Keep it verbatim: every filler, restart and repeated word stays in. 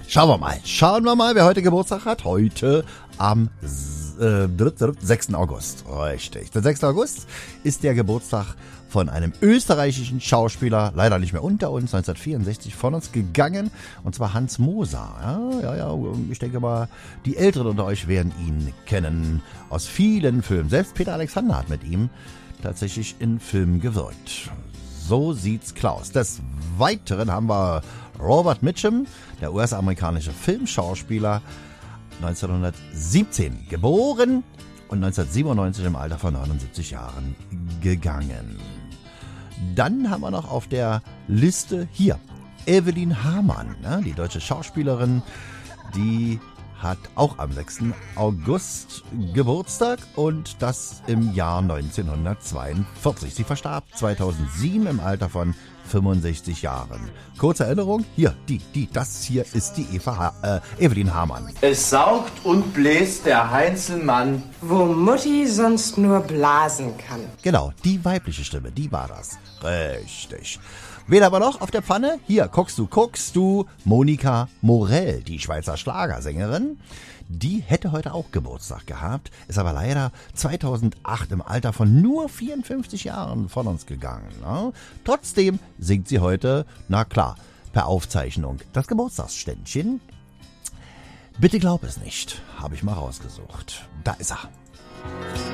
Schauen wir mal, schauen wir mal, wer heute Geburtstag hat. Heute am äh, sechsten August. Richtig. Der sechste August ist der Geburtstag von einem österreichischen Schauspieler, leider nicht mehr unter uns, neunzehnhundertvierundsechzig von uns gegangen, und zwar Hans Moser. Ja, ja, ja, ich denke mal, die Älteren unter euch werden ihn kennen aus vielen Filmen. Selbst Peter Alexander hat mit ihm tatsächlich in Filmen gewirkt. So sieht's Klaus. Des Weiteren haben wir Robert Mitchum, der U S-amerikanische Filmschauspieler, neunzehnhundertsiebzehn geboren und neunzehnhundertsiebenundneunzig im Alter von neunundsiebzig Jahren gegangen. Dann haben wir noch auf der Liste hier Evelyn Hamann, ne, die deutsche Schauspielerin, die hat auch am sechsten August Geburtstag und das im Jahr neunzehnhundertzweiundvierzig. Sie verstarb zweitausendsieben im Alter von fünfundsechzig Jahren. Kurze Erinnerung, hier, die, die, das hier ist die Eva ha äh, Evelyn Hamann. Es saugt und bläst der Heinzelmann, wo Mutti sonst nur blasen kann. Genau, die weibliche Stimme, die war das. Richtig. Wen haben wir noch auf der Pfanne? Hier, guckst du, guckst du, Monika Morell, die Schweizer Schlagersängerin. Die hätte heute auch Geburtstag gehabt, ist aber leider zweitausendacht im Alter von nur vierundfünfzig Jahren von uns gegangen. Ne? Trotzdem singt sie heute, na klar, per Aufzeichnung das Geburtstagsständchen. Bitte glaub es nicht, habe ich mal rausgesucht. Da ist er.